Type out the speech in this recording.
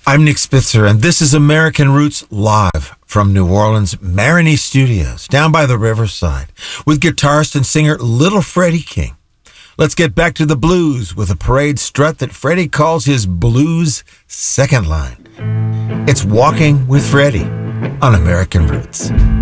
I'm Nick Spitzer, and this is American Roots Live from New Orleans' Marigny Studios, down by the riverside, with guitarist and singer Little Freddie King. Let's get back to the blues with a parade strut that Freddie calls his blues second line. It's Walking with Freddie on American Roots.